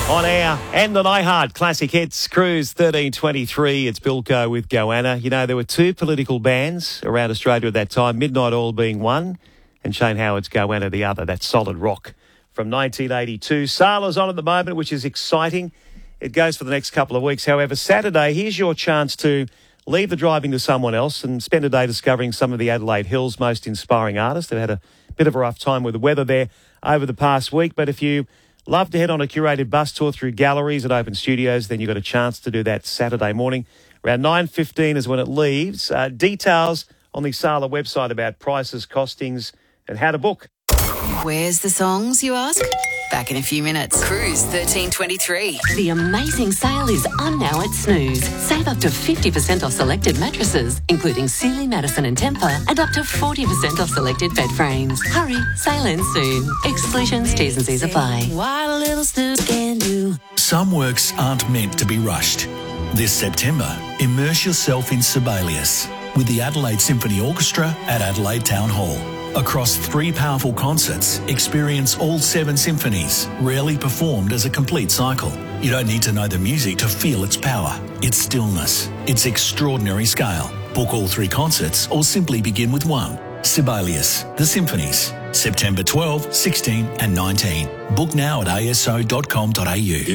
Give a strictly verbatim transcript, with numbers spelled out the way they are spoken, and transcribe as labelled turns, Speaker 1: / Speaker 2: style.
Speaker 1: On air and on iHeart Classic Hits, Cruise thirteen twenty-three. It's Bilko with Goanna. You know, there were two political bands around Australia at that time, Midnight Oil being one and Shane Howard's Goanna the other. That's solid rock from nineteen eighty-two. Sala's on at the moment, which is exciting. It goes for the next couple of weeks. However, Saturday, here's your chance to leave the driving to someone else and spend a day discovering some of the Adelaide Hills' most inspiring artists. They've had a bit of a rough time with the weather there over the past week, but if you love to head on a curated bus tour through galleries at Open Studios, then you've got a chance to do that Saturday morning. Around nine fifteen is when it leaves. Uh, details on the Sala website about prices, costings and how to book.
Speaker 2: Where's the songs, you ask? Back in a few minutes. Cruise thirteen twenty-three.
Speaker 3: The amazing sale is on now at Snooze. Save up to fifty percent off selected mattresses, including Sealy, Madison and Tempur, and up to forty percent off selected bed frames. Hurry, sale ends soon. Exclusions, T's and C's apply.
Speaker 4: What a little snooze can do.
Speaker 5: Some works aren't meant to be rushed. This September, immerse yourself in Sibelius with the Adelaide Symphony Orchestra at Adelaide Town Hall. Across three powerful concerts, experience all seven symphonies, rarely performed as a complete cycle. You don't need to know the music to feel its power, its stillness, its extraordinary scale. Book all three concerts or simply begin with one. Sibelius, The Symphonies, September twelfth, sixteenth and nineteenth. Book now at a s o dot com dot a u.